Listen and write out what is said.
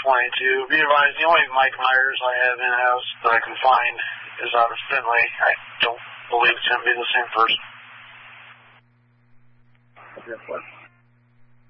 22. Be advised, the only Mike Myers I have in-house that I can find is out of Findlay. I don't believe it's going to be the same person. Okay,